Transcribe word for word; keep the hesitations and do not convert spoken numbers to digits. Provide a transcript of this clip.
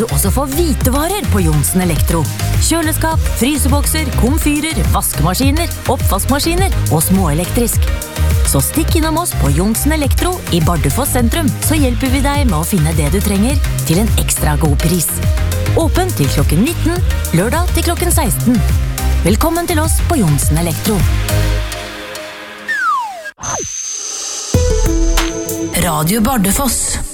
du også få hvitevarer på Johnsen Elektro. Kjøleskap, frysebokser, komfyrer, vaskemaskiner, oppvaskmaskiner og småelektrisk. Så stikk innom oss på Johnsen Elektro i Bardufoss sentrum, så hjelper vi deg med å finne det du trenger til en ekstra god pris. Åpen til klokken nitten, lørdag til klokken seksten. Velkommen til oss på Johnsen Elektro. Radio Bardufoss.